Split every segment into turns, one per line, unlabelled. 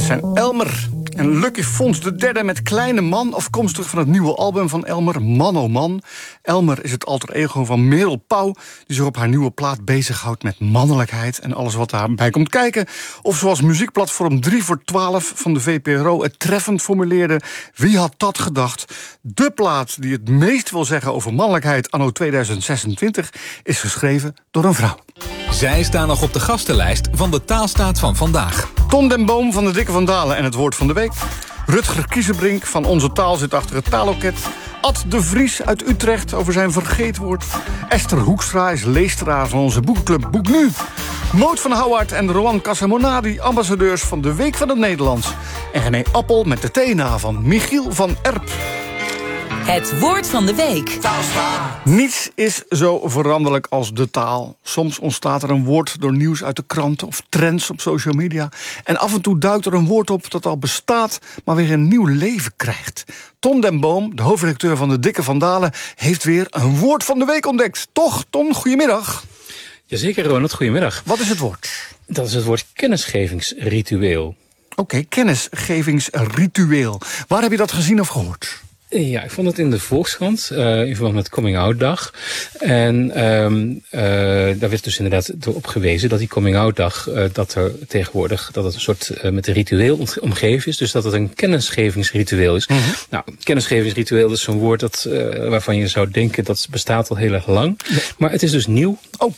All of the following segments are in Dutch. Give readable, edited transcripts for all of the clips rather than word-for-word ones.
zijn Elmer en Lucky Fons de derde met Kleine Man, afkomstig van het nieuwe album van Elmer, Man oh Man. Elmer is het alter ego van Merel Pauw, die zich op haar nieuwe plaat bezighoudt met mannelijkheid en alles wat daarbij komt kijken. Of zoals muziekplatform 3 voor 12 van de VPRO het treffend formuleerde: wie had dat gedacht? De plaat die het meest wil zeggen over mannelijkheid anno 2026 is geschreven door een vrouw.
Zij staan nog op de gastenlijst van de Taalstaat van vandaag.
Ton den Boom van de Dikke van Dalen en het woord van de week. Rutger Kiezenbrink van Onze Taal zit achter het taalloket. Ad de Vries uit Utrecht over zijn vergeetwoord. Esther Hoekstra is leesteraar van onze boekenclub Boek Nu. Moot van Houwaard en Rowan Casamonadi, ambassadeurs van de Week van het Nederlands. En René Appel met de thena van Michiel van Erp.
Het woord van de week.
Niets is zo veranderlijk als de taal. Soms ontstaat er een woord door nieuws uit de kranten of trends op social media. En af en toe duikt er een woord op dat al bestaat, maar weer een nieuw leven krijgt. Ton den Boom, de hoofdredacteur van de Dikke van Dalen, heeft weer een woord van de week ontdekt. Toch, Ton, goedemiddag.
Jazeker, Ronald, goedemiddag.
Wat is het woord?
Dat is het woord kennisgevingsritueel.
Oké, kennisgevingsritueel. Waar heb je dat gezien of gehoord?
Ja, ik vond het in de Volkskrant, in verband met Coming Out Dag. En daar werd dus inderdaad door op gewezen dat die Coming Out Dag, dat er tegenwoordig, dat het een soort met een ritueel omgeven is. Dus dat het een kennisgevingsritueel is. Mm-hmm. Nou, kennisgevingsritueel is zo'n woord dat, waarvan je zou denken dat bestaat al heel erg lang. Ja. Maar het is dus nieuw.
Oh.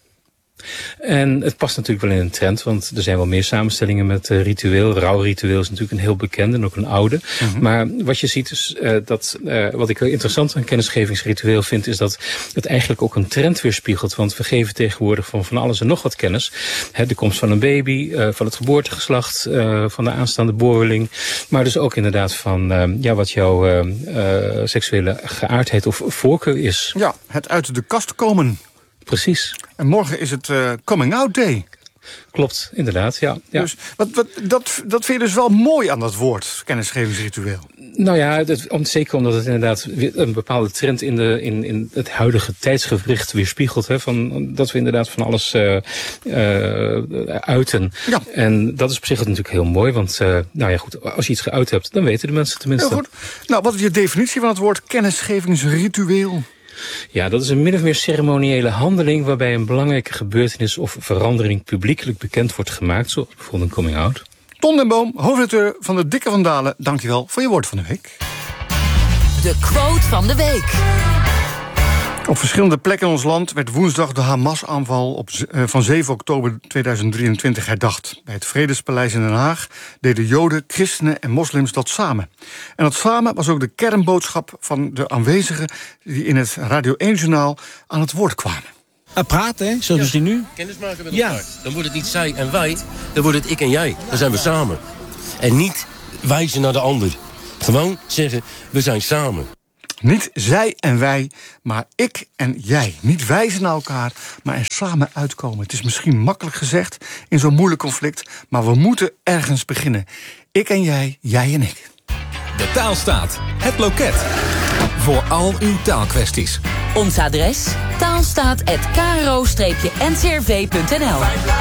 En het past natuurlijk wel in een trend, want er zijn wel meer samenstellingen met ritueel. Rouwritueel is natuurlijk een heel bekende en ook een oude. Mm-hmm. Maar wat je ziet is wat ik interessant aan kennisgevingsritueel vind, is dat het eigenlijk ook een trend weerspiegelt. Want we geven tegenwoordig van alles en nog wat kennis. De komst van een baby, van het geboortegeslacht, van de aanstaande boorreling. Maar dus ook inderdaad van wat jouw seksuele geaardheid of voorkeur is.
Ja, het uit de kast komen.
Precies.
En morgen is het Coming Out Day.
Klopt, inderdaad, ja.
Dus dat vind je dus wel mooi aan dat woord, kennisgevingsritueel.
Nou ja, zeker omdat het inderdaad een bepaalde trend in het huidige tijdsgewricht weerspiegelt. Hè, dat we inderdaad van alles uiten. Ja. En dat is op zich natuurlijk heel mooi, want goed, als je iets geuit hebt, dan weten de mensen tenminste.
Heel goed. Nou, wat is je definitie van het woord kennisgevingsritueel?
Ja, dat is een min of meer ceremoniële handeling waarbij een belangrijke gebeurtenis of verandering publiekelijk bekend wordt gemaakt, zoals bijvoorbeeld een coming out.
Ton den Boom, hoofdredacteur van de Dikke van Dalen, dankjewel voor je woord van de week.
De quote van de week.
Op verschillende plekken in ons land werd woensdag de Hamas-aanval van 7 oktober 2023 herdacht. Bij het Vredespaleis in Den Haag deden Joden, christenen en moslims dat samen. En dat samen was ook de kernboodschap van de aanwezigen die in het Radio 1-journaal aan het woord kwamen.
Praten, zoals die nu?
Kennismaken met elkaar. Dan wordt het niet zij en wij, dan wordt het ik en jij. Dan zijn we samen. En niet wijzen naar de ander. Gewoon zeggen, we zijn samen.
Niet zij en wij, maar ik en jij. Niet wijzen naar elkaar, maar er samen uitkomen. Het is misschien makkelijk gezegd in zo'n moeilijk conflict, maar we moeten ergens beginnen. Ik en jij, jij en ik.
De Taalstaat, het loket. Voor al uw taalkwesties.
Ons adres: taalstaat@kro-ncrv.nl.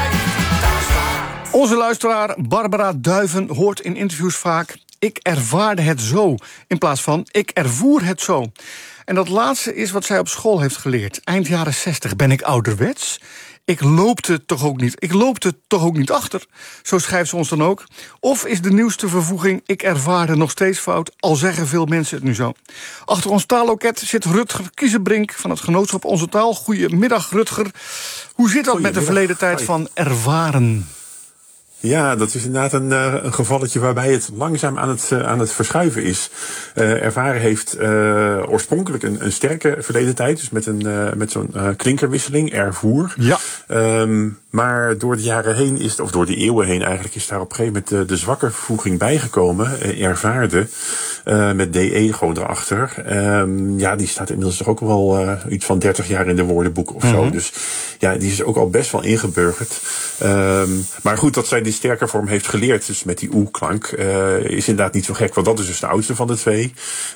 Onze luisteraar Barbara Duiven hoort in interviews vaak: ik ervaarde het zo, in plaats van ik ervoer het zo. En dat laatste is wat zij op school heeft geleerd. Eind jaren 60 ben ik ouderwets. Ik loopte toch ook niet achter. Zo schrijft ze ons dan ook. Of is de nieuwste vervoeging ik ervaarde nog steeds fout, al zeggen veel mensen het nu zo. Achter ons taalloket zit Rutger Kiezenbrink van het genootschap Onze Taal. Goedemiddag, Rutger. Hoe zit dat met de verleden tijd van ervaren?
Ja, dat is inderdaad een gevalletje waarbij het langzaam aan het verschuiven is. Ervaren heeft oorspronkelijk een sterke verleden tijd, dus met zo'n klinkerwisseling, ervoer. Ja. Maar door de jaren heen of door de eeuwen heen eigenlijk, is daar op een gegeven moment de zwakke vervoeging bijgekomen. Ervaarde, met DE gewoon erachter. Die staat inmiddels toch ook wel iets van 30 jaar in de woordenboeken of zo. Dus ja, die is ook al best wel ingeburgerd. Maar goed, dat zij die sterke vorm heeft geleerd, dus met die oe-klank, is inderdaad niet zo gek, want dat is dus de oudste van de twee.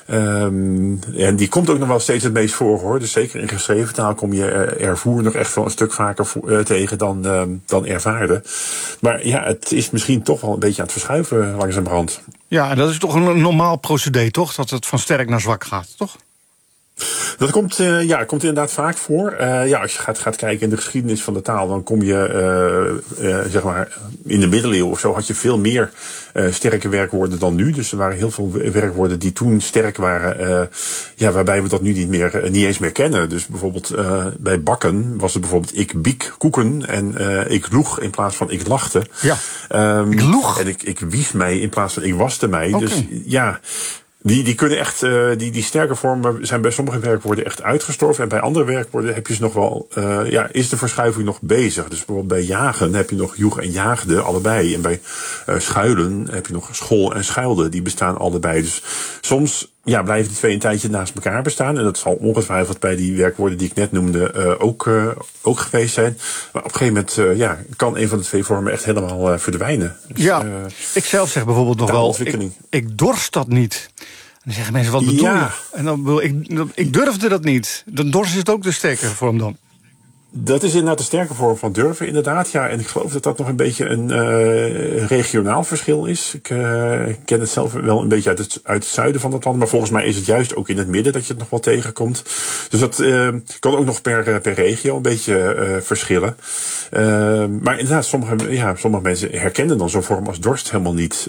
En die komt ook nog wel steeds het meest voor, hoor. Dus zeker in geschreven taal kom je ervoer nog echt wel een stuk vaker tegen dan ervaarde. Maar ja, het is misschien toch wel een beetje aan het verschuiven langzamerhand.
Ja, en dat is toch een normaal procedé, toch? Dat het van sterk naar zwak gaat, toch?
Dat komt inderdaad vaak voor. Als je gaat kijken in de geschiedenis van de taal, dan kom je, zeg maar, in de middeleeuwen of zo had je veel meer sterke werkwoorden dan nu. Dus er waren heel veel werkwoorden die toen sterk waren, waarbij we dat nu niet eens meer kennen. Dus bijvoorbeeld bij bakken was het bijvoorbeeld ik biek koeken en ik loeg in plaats van ik lachte.
Ja, ik loeg.
En ik wies mij in plaats van ik waste mij.
Okay.
Dus ja... Die kunnen echt, die sterke vormen zijn bij sommige werkwoorden echt uitgestorven. En bij andere werkwoorden heb je ze nog wel, is de verschuiving nog bezig. Dus bijvoorbeeld bij jagen heb je nog joeg en jaagde, allebei. En bij schuilen heb je nog school en schuilde, die bestaan allebei. Dus soms blijven die twee een tijdje naast elkaar bestaan. En dat zal ongetwijfeld bij die werkwoorden die ik net noemde ook geweest zijn. Maar op een gegeven moment kan een van de twee vormen echt helemaal verdwijnen. Dus,
ik zelf zeg bijvoorbeeld nog wel, ik dorst dat niet. En dan zeggen mensen, wat bedoel je? En dan ik durfde dat niet. Dan dorst is het ook de sterke vorm dan.
Dat is inderdaad de sterke vorm van durven, inderdaad. Ja, en ik geloof dat dat nog een beetje een regionaal verschil is. Ik ken het zelf wel een beetje uit het zuiden van dat land. Maar volgens mij is het juist ook in het midden dat je het nog wel tegenkomt. Dus dat kan ook nog per regio een beetje verschillen. Maar inderdaad, sommige mensen herkennen dan zo'n vorm als dorst helemaal niet.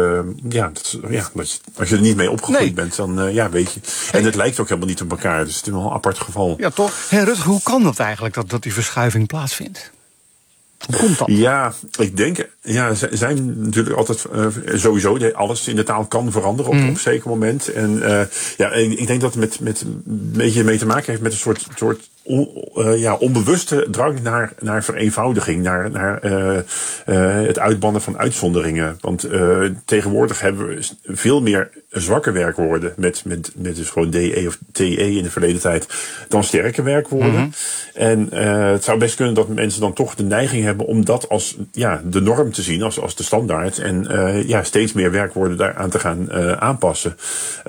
Als je er niet mee opgegroeid bent, dan weet je. En het lijkt ook helemaal niet op elkaar. Dus het is wel een apart geval.
Ja, toch? Hey, Rutger, hoe kan dat eigenlijk, dat die verschuiving plaatsvindt? Hoe komt dat?
Ja, ik denk, zijn natuurlijk altijd sowieso, alles in de taal kan veranderen op een zeker moment. En ik denk dat het met een beetje mee te maken heeft met een soort onbewuste drang naar vereenvoudiging, naar het uitbannen van uitzonderingen. Want tegenwoordig hebben we veel meer zwakke werkwoorden met dus gewoon DE of TE in de verleden tijd dan sterke werkwoorden. Mm-hmm. En het zou best kunnen dat mensen dan toch de neiging hebben om dat als de norm te zien, als de standaard. En steeds meer werkwoorden daaraan te gaan aanpassen.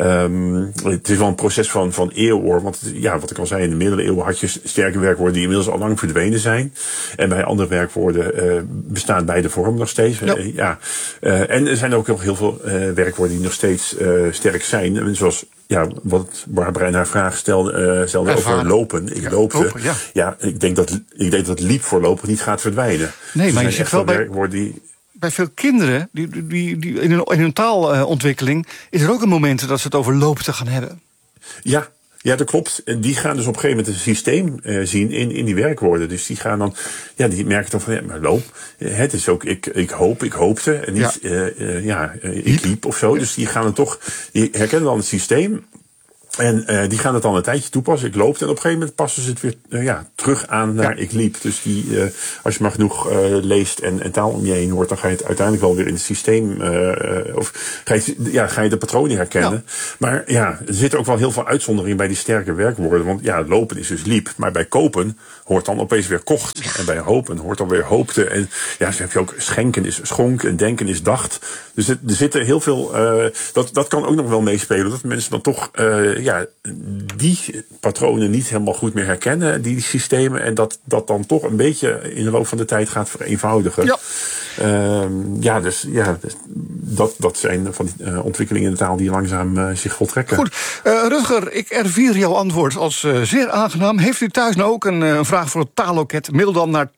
Het is wel een proces van eeuwen, want wat ik al zei, in de middeleeuwen had je sterke werkwoorden die inmiddels al lang verdwenen zijn. En bij andere werkwoorden bestaan beide vormen nog steeds. En er zijn ook nog heel veel werkwoorden die nog steeds sterk zijn. En zoals wat Barbara in haar vraag stelde over lopen. Ik loopte. Lopen, ik denk dat liep voorlopig niet gaat verdwijnen. Nee, dus maar je zegt wel
bij veel kinderen die in hun taalontwikkeling is er ook een moment dat ze het over lopen gaan hebben.
Ja, dat klopt. En die gaan dus op een gegeven moment een systeem zien in die werkwoorden. Dus die gaan dan, die merken dan van, maar loop. Het is ook, ik hoopte. En niet, ik liep of zo. Dus die herkennen dan het systeem. En die gaan het dan een tijdje toepassen. Ik loopte en op een gegeven moment passen ze het weer terug aan naar ik liep. Dus als je maar genoeg leest en taal om je heen hoort, dan ga je het uiteindelijk wel weer in het systeem ga je de patronen herkennen. Ja. Maar er zitten ook wel heel veel uitzonderingen bij die sterke werkwoorden. Want lopen is dus liep. Maar bij kopen hoort dan opeens weer kocht. En bij hopen hoort dan weer hoopte. En zo heb je ook schenken is schonk en denken is dacht. Dus er zitten heel veel, dat kan ook nog wel meespelen. Dat mensen dan toch die patronen niet helemaal goed meer herkennen, die systemen, en dat dan toch een beetje in de loop van de tijd gaat vereenvoudigen. Dat zijn van die ontwikkelingen in de taal die langzaam zich voltrekken.
Goed, Rutger, ik ervier jouw antwoord als zeer aangenaam. Heeft u thuis nou ook een vraag voor het taalloket? Mail dan naar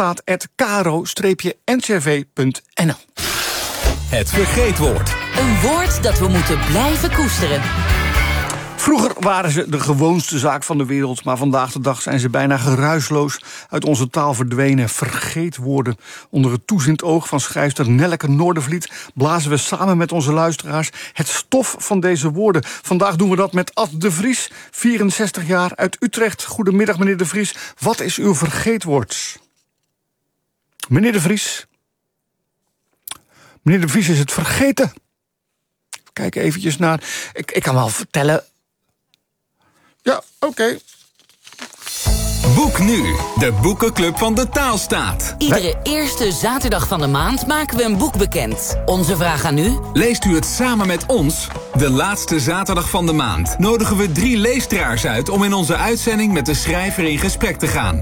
taalstaat@kro-ncrv.nl.
Het vergeetwoord.
Een woord dat we moeten blijven koesteren.
Vroeger waren ze de gewoonste zaak van de wereld, maar vandaag de dag zijn ze bijna geruisloos uit onze taal verdwenen. Vergeetwoorden. Onder het toeziend oog van schrijfster Nelleke Noordervliet blazen we samen met onze luisteraars het stof van deze woorden. Vandaag doen we dat met Ad de Vries, 64 jaar, uit Utrecht. Goedemiddag, meneer de Vries. Wat is uw vergeetwoord? Meneer de Vries. Meneer de Vries is het vergeten. Kijk eventjes naar. Ik kan wel vertellen. Ja, oké.
Boek nu, de boekenclub van de Taalstaat.
Iedere eerste zaterdag van de maand maken we een boek bekend. Onze vraag aan u?
Leest u het samen met ons? De laatste zaterdag van de maand nodigen we 3 leestraars uit om in onze uitzending met de schrijver in gesprek te gaan.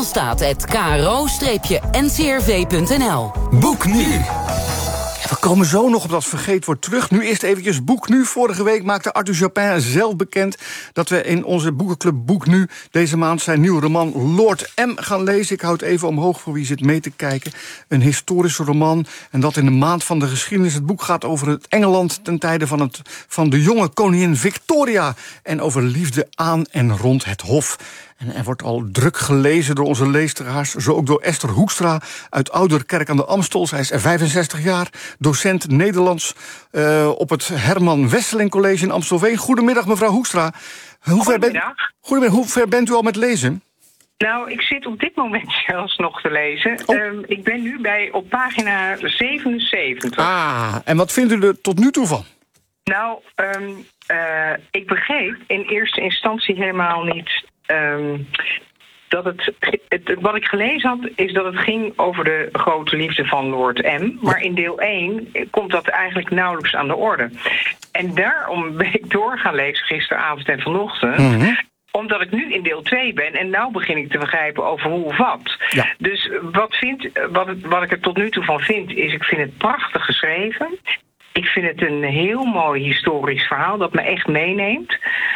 Taalstaat@kro-ncrv.nl.
Boek nu.
We komen zo nog op dat vergeetwoord terug. Nu eerst eventjes Boek Nu. Vorige week maakte Arthur Japin zelf bekend dat we in onze boekenclub Boek Nu deze maand zijn nieuwe roman Lord M gaan lezen. Ik houd het even omhoog voor wie zit mee te kijken. Een historische roman en dat in de maand van de geschiedenis. Het boek gaat over het Engeland ten tijde van de jonge koningin Victoria en over liefde aan en rond het hof. En er wordt al druk gelezen door onze leesteraars. Zo ook door Esther Hoekstra uit Ouderkerk aan de Amstel. Zij is 65 jaar, docent Nederlands op het Herman Wesseling College in Amstelveen. Goedemiddag, mevrouw Hoekstra. Goedemiddag. Hoe ver bent u al met lezen?
Nou, ik zit op dit moment zelfs nog te lezen. Ik ben nu op pagina 77.
En wat vindt u er tot nu toe van?
Nou, ik begreep in eerste instantie helemaal niet dat wat ik gelezen had, is dat het ging over de grote liefde van Lord M. Maar in deel 1 komt dat eigenlijk nauwelijks aan de orde. En daarom ben ik door gaan lezen gisteravond en vanochtend. Omdat ik nu in deel 2 ben en nou begin ik te begrijpen over hoe of wat. Ja. Dus wat ik er tot nu toe van vind, is ik vind het prachtig geschreven. Ik vind het een heel mooi historisch verhaal dat me echt meeneemt.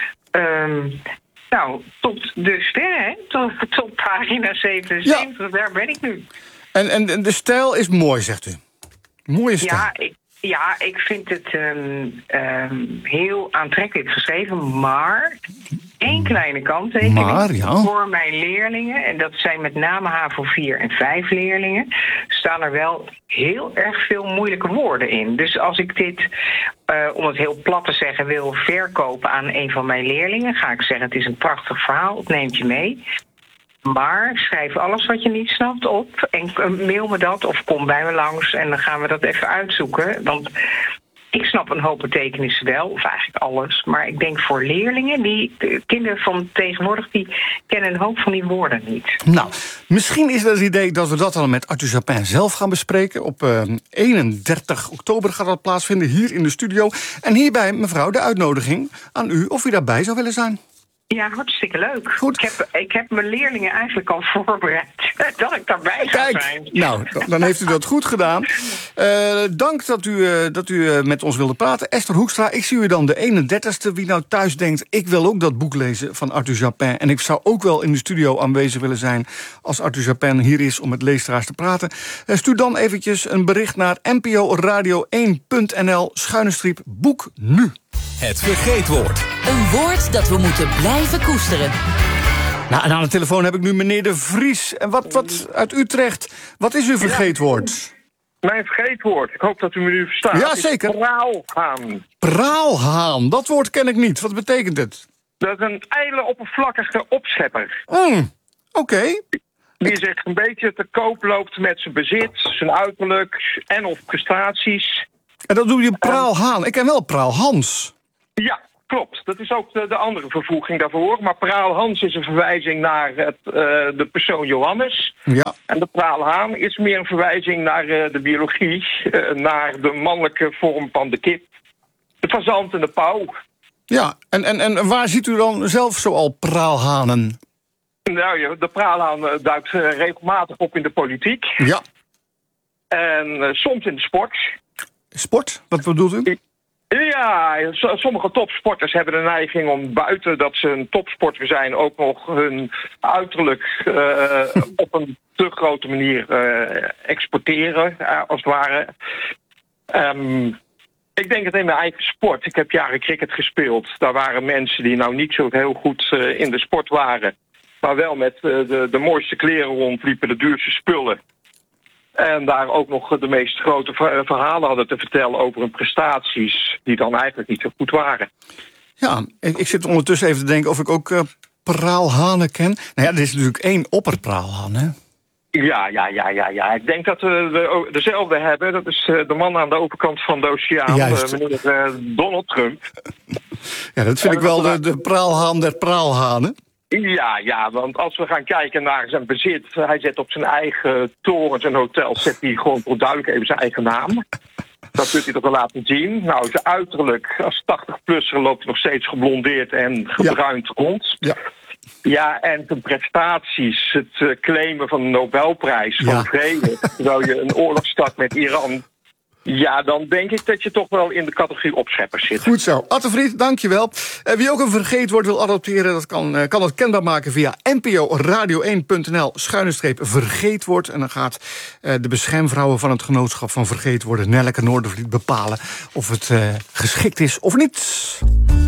Nou, tot dusver, hè? Tot pagina 77, daar ben ik nu.
En de stijl is mooi, zegt u? Mooie stijl.
Ja, ik vind het heel aantrekkelijk geschreven, maar één kleine kanttekening voor mijn leerlingen, en dat zijn met name HAVO 4 en 5 leerlingen, staan er wel heel erg veel moeilijke woorden in. Dus als ik dit, om het heel plat te zeggen, wil verkopen aan een van mijn leerlingen, ga ik zeggen, het is een prachtig verhaal, het neemt je mee. Maar schrijf alles wat je niet snapt op en mail me dat of kom bij me langs en dan gaan we dat even uitzoeken. Want ik snap een hoop betekenissen wel, of eigenlijk alles. Maar ik denk voor leerlingen, de kinderen van tegenwoordig, die kennen een hoop van die woorden niet.
Nou, misschien is het idee dat we dat al met Arthur Japin zelf gaan bespreken. Op 31 oktober gaat dat plaatsvinden hier in de studio. En hierbij, mevrouw, de uitnodiging aan u of u daarbij zou willen zijn.
Ja, hartstikke leuk.
Goed.
Ik heb mijn leerlingen eigenlijk al voorbereid dat ik daarbij ga zijn.
Nou, dan heeft u dat goed gedaan. Dank dat u met ons wilde praten. Esther Hoekstra, ik zie u dan de 31ste. Wie nou thuis denkt, ik wil ook dat boek lezen van Arthur Japin. En ik zou ook wel in de studio aanwezig willen zijn als Arthur Japin hier is om met leesteraars te praten. Stuur dan eventjes een bericht naar nporadio1.nl/boek nu.
Het vergeetwoord.
Een woord dat we moeten blijven koesteren.
Nou, en aan de telefoon heb ik nu meneer De Vries. En wat uit Utrecht. Wat is uw vergeetwoord?
Mijn vergeetwoord, ik hoop dat u me nu verstaat.
Ja, zeker.
Praalhaan.
Praalhaan, dat woord ken ik niet. Wat betekent het?
Dat is een ijle oppervlakkige opschepper.
Oké.
Die zich een beetje te koop loopt met zijn bezit, zijn uiterlijk en of prestaties.
En dat doe je praalhaan. Ik ken wel praalhans.
Ja, klopt. Dat is ook de andere vervoeging daarvoor. Maar praalhans is een verwijzing naar de persoon Johannes. Ja. En de praalhaan is meer een verwijzing naar de biologie. Naar de mannelijke vorm van de kip. De fazant en de pauw.
Ja, en waar ziet u dan zelf zoal praalhanen?
Nou, de praalhaan duikt regelmatig op in de politiek.
Ja.
En soms in de sport.
Sport? Wat bedoelt u?
Ja, sommige topsporters hebben de neiging om buiten dat ze een topsporter zijn ook nog hun uiterlijk op een te grote manier exporteren, als het ware. Ik denk het in mijn eigen sport. Ik heb jaren cricket gespeeld. Daar waren mensen die nou niet zo heel goed in de sport waren, maar wel met de mooiste kleren rondliepen, de duurste spullen. En daar ook nog de meest grote verhalen hadden te vertellen over hun prestaties, die dan eigenlijk niet zo goed waren. Ja,
ik zit ondertussen even te denken of ik ook praalhanen ken. Nou ja, er is natuurlijk 1 opperpraalhaan, hè?
Ja. Ik denk dat we dezelfde hebben. Dat is de man aan de overkant van de oceaan, meneer Donald Trump.
Ja, dat vind ik wel de praalhaan der praalhanen.
Ja, want als we gaan kijken naar zijn bezit... hij zet op zijn eigen torens en hotels... zet hij gewoon voor duidelijk even zijn eigen naam. Dat kunt hij toch wel laten zien. Nou, zijn uiterlijk als 80-plusser loopt hij nog steeds geblondeerd en gebruind rond. Ja, en zijn prestaties, het claimen van de Nobelprijs van Vrede... terwijl je een oorlog start met Iran... Ja, dan denk ik dat je toch wel in de categorie opscheppers zit.
Goed zo. Atte Fried, dankjewel. Wie ook een vergeetwoord wil adopteren, dat kan dat kenbaar maken via nporadio1.nl/vergeetwoord. En dan gaat de beschermvrouwen van het genootschap van vergeetwoorden, Nelleke Noordervliet, bepalen of het geschikt is of niet.